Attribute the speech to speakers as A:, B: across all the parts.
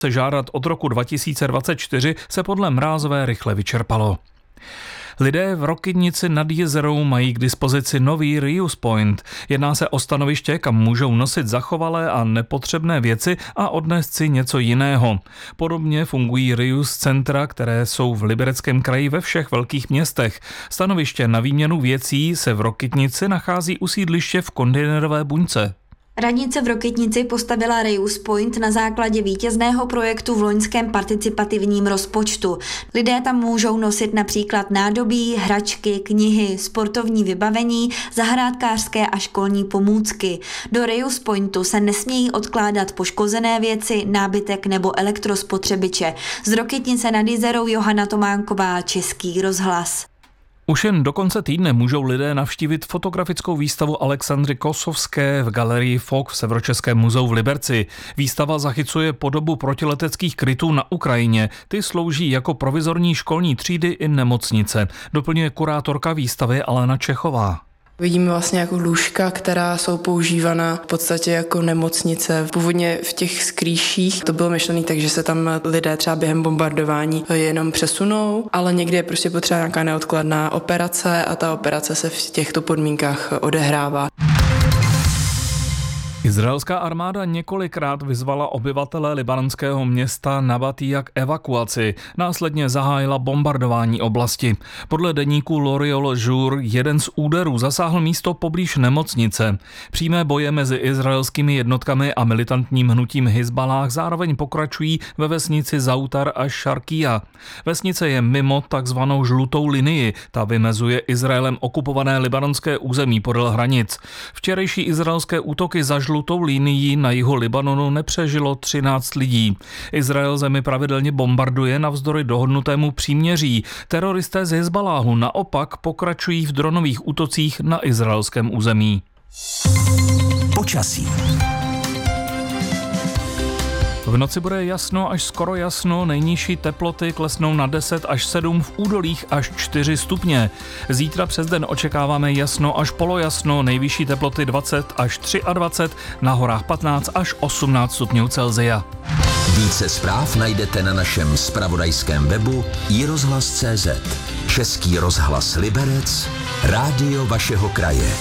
A: se žádat od roku 2024 se podle Mrázové rychle vyčerpalo. Lidé v Rokytnici nad Jizerou mají k dispozici nový Reuse Point. Jedná se o stanoviště, kam můžou nosit zachovalé a nepotřebné věci a odnést si něco jiného. Podobně fungují Reuse centra, které jsou v Libereckém kraji ve všech velkých městech. Stanoviště na výměnu věcí se v Rokytnici nachází u sídliště v kontejnerové buňce.
B: Radnice v Rokytnici postavila Reuse Point na základě vítězného projektu v loňském participativním rozpočtu. Lidé tam můžou nosit například nádobí, hračky, knihy, sportovní vybavení, zahrádkářské a školní pomůcky. Do Reuse Pointu se nesmějí odkládat poškozené věci, nábytek nebo elektrospotřebiče. Z Rokytnice nad Jizerou Johana Tománková, Český rozhlas.
A: Už jen do konce týdne můžou lidé navštívit fotografickou výstavu Alexandry Kosovské v galerii FOK v Severočeském muzeu v Liberci. Výstava zachycuje podobu protileteckých krytů na Ukrajině. Ty slouží jako provizorní školní třídy i nemocnice. Doplňuje kurátorka výstavy Alena Čechová.
C: Vidíme vlastně jako lůžka, která jsou používána v podstatě jako nemocnice. Původně v těch skrýších to bylo myšlené tak, že se tam lidé třeba během bombardování jenom přesunou, ale někdy je prostě potřeba nějaká neodkladná operace a ta operace se v těchto podmínkách odehrává.
A: Izraelská armáda několikrát vyzvala obyvatele libanonského města Nabatija k evakuaci. Následně zahájila bombardování oblasti. Podle deníku L'Oriol Jour jeden z úderů zasáhl místo poblíž nemocnice. Přímé boje mezi izraelskými jednotkami a militantním hnutím Hizbalách zároveň pokračují ve vesnici Zautar a Šarkija. Vesnice je mimo takzvanou žlutou linii. Ta vymezuje Izraelem okupované libanonské území podél hranic. Včerejší izraelské útoky za žlutou linií na jihu Libanonu nepřežilo 13 lidí. Izrael zemi pravidelně bombarduje navzdory dohodnutému příměří. Teroristé z Hizbaláhu naopak pokračují v dronových útocích na izraelském území.
D: Počasí.
A: V noci bude jasno až skoro jasno, nejnižší teploty klesnou na 10 až 7, v údolích až 4 stupně. Zítra přes den očekáváme jasno až polojasno, nejvyšší teploty 20 až 23, na horách 15 až 18 stupňů Celsia.
D: Více zpráv najdete na našem zpravodajském webu iRozhlas.cz. Český rozhlas Liberec, rádio vašeho kraje.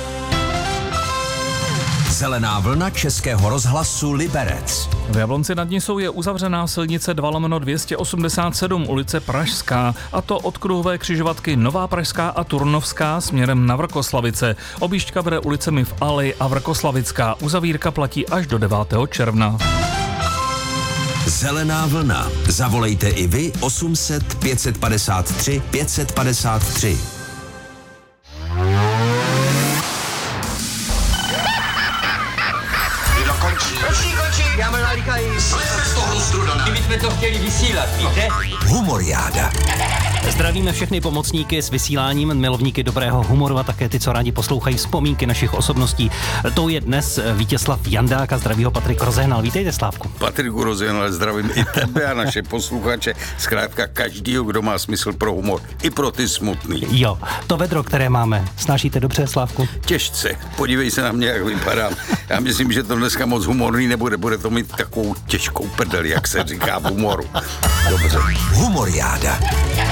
D: Zelená vlna Českého rozhlasu Liberec.
A: V Jablonci nad Nisou je uzavřená silnice 2/287 ulice Pražská, a to od kruhové křižovatky Nová Pražská a Turnovská směrem na Vrkoslavice. Objížďka vede ulicemi v Alej a Vrkoslavická. Uzavírka platí až do 9. června.
D: Zelená vlna. Zavolejte i vy 800 553 553.
E: Já mám nalíkají. Slezte z toho strudaná. My jsme to chtěli vysílat, víte?
D: Humoriáda.
F: Zdravíme všechny pomocníky s vysíláním, milovníky dobrého humoru a také ty, co rádi poslouchají vzpomínky našich osobností. To je dnes Vítězslav Jandák a zdraví ho Patrik Rozehnal. Vítejte, Slávku.
G: Patriku Rozehnal, zdravím i tebe a naše posluchače, zkrátka každýho, kdo má smysl pro humor, i pro ty smutný.
F: Jo, to vedro, které máme, snášíte dobře, Slávku?
G: Těžce, podívej se na mě, jak vypadám. Já myslím, že to dneska moc humorný nebude, bude to mít takovou těžkou prdel, jak se říká v humoru. Dobře.
D: Humoriáda.